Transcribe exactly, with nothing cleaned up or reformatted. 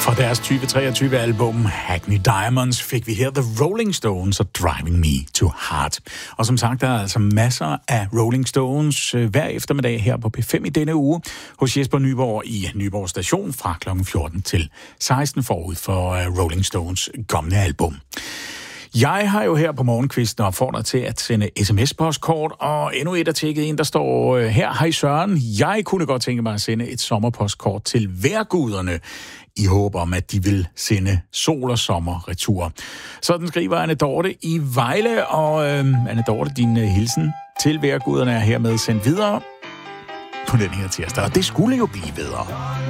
Fra deres tyve treogtyve-album Hackney Diamonds fik vi her The Rolling Stones og Driving Me to Heart. Og som sagt, der er altså masser af Rolling Stones hver eftermiddag her på P fem i denne uge hos Jesper Nyborg i Nyborg Station fra klokken fjorten til seksten forud for Rolling Stones kommende album. Jeg har jo her på morgenkvisten opfordret til at sende sms-postkort, og endnu et er tjekket ind, der står her: Hej Søren, jeg kunne godt tænke mig at sende et sommerpostkort til vejrguderne, i håb om, at de vil sende sol og sommer retur. Sådan skriver Anne Dorte i Vejle, og øh, Anne Dorte, din øh, hilsen til vejrguderne er hermed sendt videre på den her tirsdag, og det skulle jo blive bedre.